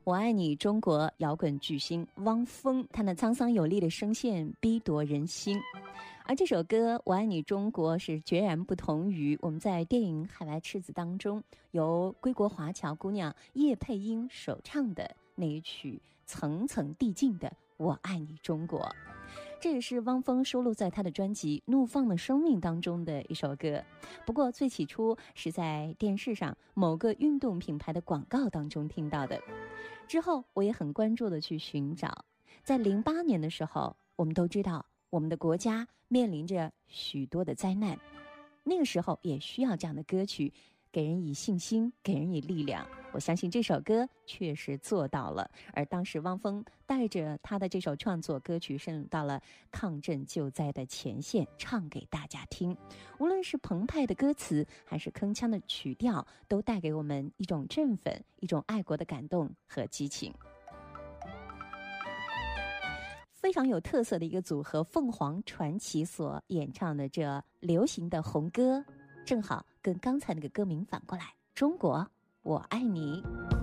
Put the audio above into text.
我爱你中国摇滚巨星汪峰，他那沧桑有力的声线逼夺人心。而这首歌《我爱你中国》是决然不同于我们在电影《海外赤子》当中由归国华侨姑娘叶佩英首唱的那一曲层层递进的《我爱你中国》。这也是汪峰收录在他的专辑《怒放的生命》当中的一首歌。不过最起初是在电视上某个运动品牌的广告当中听到的。之后我也很关注的去寻找，在08年的时候，我们都知道我们的国家面临着许多的灾难，那个时候也需要这样的歌曲给人以信心，给人以力量。我相信这首歌确实做到了，而当时汪峰带着他的这首创作歌曲深入到了抗震救灾的前线，唱给大家听。无论是澎湃的歌词还是铿锵的曲调，都带给我们一种振奋，一种爱国的感动和激情。非常有特色的一个组合凤凰传奇所演唱的这流行的红歌，正好跟刚才那个歌名反过来，中国我爱你。